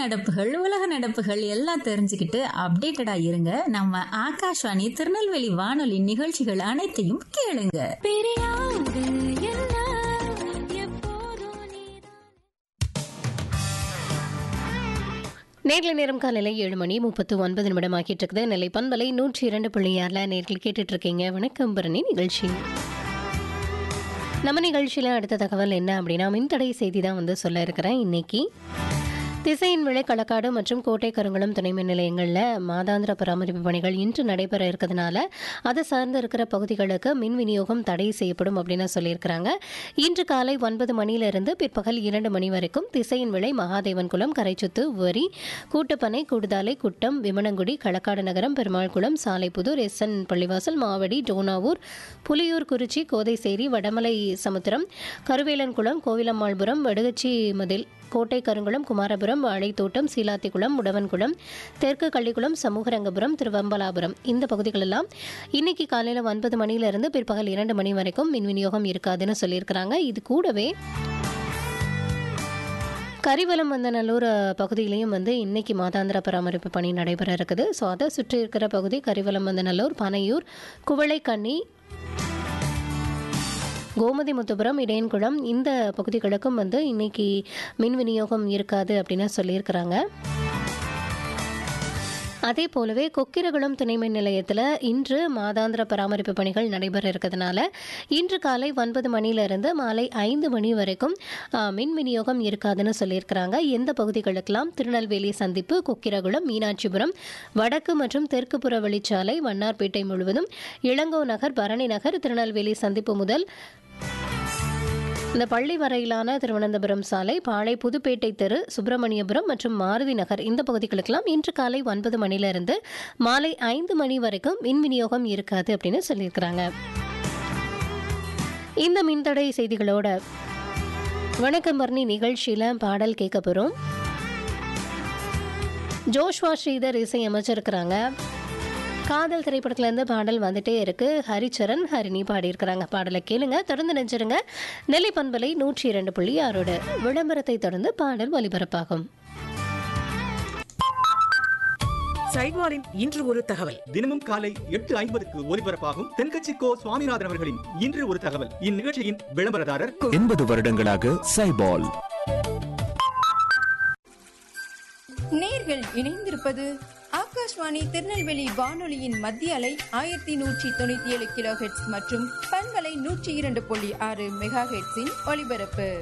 நடப்புகள், உலக நடப்புகள் எல்லாம் தெரிஞ்சுக்கிட்டு அப்டேட்டடா இருங்க. நம்ம ஆகாஷ்வாணி திருநெல்வேலி வானொலி நிகழ்ச்சிகள் அனைத்தையும் கேளுங்க. நேர்ல நேரம் காலையில் 7:39 ஆகிட்டு இருக்குது. நெல்லை பண்பலை 102.6 நேரில் கேட்டுட்டு இருக்கீங்க. வணக்கம் பரணி நிகழ்ச்சி. நம்ம நிகழ்ச்சியில் அடுத்த தகவல் என்ன அப்படின்னா, மின்தடை செய்தி தான் வந்து சொல்ல இருக்கிறேன். இன்னைக்கு திசையின் விளை, களக்காடு மற்றும் கோட்டை கருங்குளம் துணை மின் நிலையங்களில் மாதாந்திர பராமரிப்பு பணிகள் இன்று நடைபெற இருக்கிறதுனால அதை சார்ந்து இருக்கிற பகுதிகளுக்கு மின் விநியோகம் தடை செய்யப்படும் அப்படின்னு சொல்லியிருக்கிறாங்க. இன்று காலை 9 மணியிலிருந்து பிற்பகல் 2 மணி வரைக்கும் திசையின் விளை, மகாதேவன்குளம், கரைச்சுத்து, வரி, கூட்டுப்பனை, கூடுதாலை, குட்டம், விமனங்குடி, களக்காடு நகரம், பெருமாள்குளம், சாலைப்புதூர், எஸ்என் பள்ளிவாசல், மாவடி, டோனாவூர், புலியூர், குறிச்சி, கோதைசேரி, வடமலை சமுத்திரம், கருவேலன்குளம், கோவிலம்மாள்புரம், வடுகச்சி மதில், கோட்டை கருங்குளம், குமாரபுரம், வாழைத்தோட்டம், சீலாத்திக்குளம், முடவன்குளம், தெற்கு கள்ளிக்குளம், சமூகரங்கபுரம், திருவம்பலாபுரம் இந்த பகுதிகளெல்லாம் இன்னைக்கு காலையில் 9 மணியிலிருந்து பிற்பகல் 2 மணி வரைக்கும் மின் விநியோகம் இருக்காதுன்னு சொல்லியிருக்கிறாங்க. இது கூடவே கரிவலம் வந்தநல்லூர் பகுதியிலையும் வந்து இன்னைக்கு மாதாந்திர பராமரிப்பு பணி நடைபெற இருக்குது. ஸோ அதை சுற்றி இருக்கிற பகுதி கரிவலம் வந்தநல்லூர், பனையூர், குவளைக்கண்ணி, கோமதிமுத்துபுரம், இடையன்குளம் இந்த பகுதிகளுக்கும் வந்து இன்னைக்கு மின் விநியோகம் இருக்காது அப்படின்னு சொல்லியிருக்கிறாங்க. அதே போலவே கொக்கிரகுளம் துணை மின் நிலையத்தில் இன்று மாதாந்திர பராமரிப்பு பணிகள் நடைபெற இருக்கிறதுனால இன்று காலை 9 மணியிலிருந்து மாலை 5 மணி வரைக்கும் மின் விநியோகம் இருக்காதுன்னு சொல்லியிருக்கிறாங்க. எந்த பகுதிகளுக்கெல்லாம் திருநெல்வேலி சந்திப்பு, கொக்கிரகுளம், மீனாட்சிபுரம், வடக்கு மற்றும் தெற்கு புற வழிச்சாலை, வண்ணார்பேட்டை முழுவதும், இளங்கோ நகர், பரணி நகர், திருநெல்வேலி சந்திப்பு முதல் இந்த பள்ளி வரையிலான திருவனந்தபுரம் சாலை, பாளை, புதுப்பேட்டை தெரு, சுப்பிரமணியபுரம் மற்றும் மாருதி நகர் இந்த பகுதிகளுக்கெல்லாம் இன்று காலை 9 மணியிலிருந்து மாலை 5 மணி வரைக்கும் மின் விநியோகம் இருக்காது அப்படின்னு சொல்லியிருக்கிறாங்க. இந்த மின்தடை செய்திகளோட வணக்கம் பரணி நிகழ்ச்சியில் பாடல் கேட்க போகிறோம். ஜோஷ்வா ஸ்ரீதர் இசை அமைச்சிருக்கிறாங்க. காதல் திரைப்படத்திலேருந்து பாடல் வந்துட்டே இருக்கு. ஹரிச்சரன், ஹரிணி பாடியிருக்கிறாங்க. பாடலை கேளுங்க, தொடர்ந்து நினைச்சிருங்க. நெல்லை பண்பலை 102.6 விளம்பரத்தை தொடர்ந்து பாடல் ஒலிபரப்பாகும். சைட்வாரின் இன்று ஒரு தகவல். தினமும் காலை 8:50 ஒலிபரப்பாகும் தென்கட்சி கோ சுவாமிநாதன் அவர்களின் இன்று ஒரு தகவல். இந்நிகழ்ச்சியின் விளம்பரதாரர் 80 வருடங்களாக சைபால். நேர்கள் இணைந்திருப்பது ஆகாஷ்வாணி திருநெல்வேலி வானொலியின் மத்திய அலை 1197 கிலோ ஹெர்ட்ஸ் மற்றும் பண்பலை 102.6 மெகா ஹெர்ட்ஸின் ஒலிபரப்பு.